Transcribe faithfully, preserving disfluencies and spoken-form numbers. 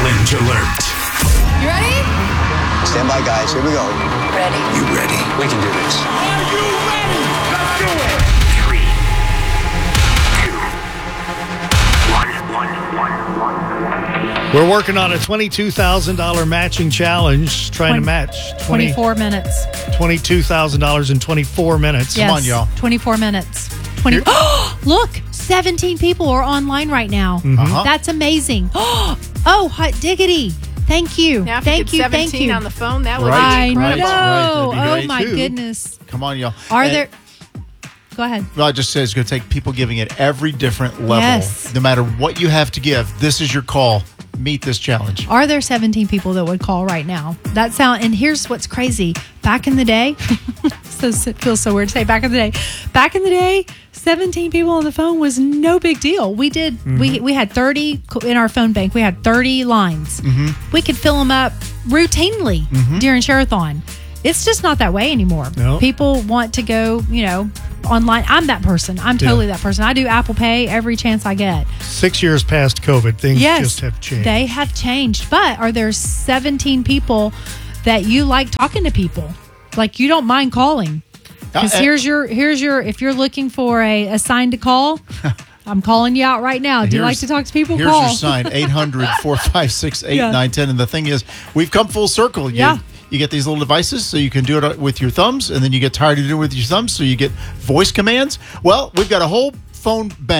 Challenge alert. You ready? Stand by, guys. Here we go. Ready. You ready? We can do this. Are you ready? Let's do it. Three, two, one, one, one, one. We're working on a twenty-two thousand dollars matching challenge, trying to match twenty, twenty-four minutes. twenty-two thousand dollars in twenty-four minutes. Yes, Come on, y'all. twenty-four minutes. twenty. Oh, look, seventeen people are online right now. Uh-huh. That's amazing. Oh, hot diggity. Thank you. Now, if thank you you. get Thank seventeen you. on the phone, that would I be Right, know. right. That'd be Oh great, my too. goodness. Come on, y'all. Are And- there? Go ahead. Well, I just said it's going to take people giving at every different level. Yes. No matter what you have to give, this is your call. Meet this challenge. Are there seventeen people that would call right now? That sound. And here's what's crazy. Back in the day, so it feels so weird to say. Back in the day, back in the day, seventeen people on the phone was no big deal. We did. Mm-hmm. We we had thirty in our phone bank. We had thirty lines. Mm-hmm. We could fill them up routinely during Share-a-thon. It's just not that way anymore. No. People want to go, you know, online. I'm that person. I'm totally that person. I do Apple Pay every chance I get. Six years past COVID, things Yes, just have changed. they have changed. But are there seventeen people that you like talking to people? Like you don't mind calling? Because Uh, uh, here's your here's your if you're looking for a, a sign to call, I'm calling you out right now. Do you like Here's- to talk to people? Here's Call. your sign, eight hundred, four five six, eight nine one zero. And the thing is, we've come full circle. You, Yeah. You get these little devices so you can do it with your thumbs, and then you get tired of doing it with your thumbs, so you get voice commands. Well, we've got a whole phone bank.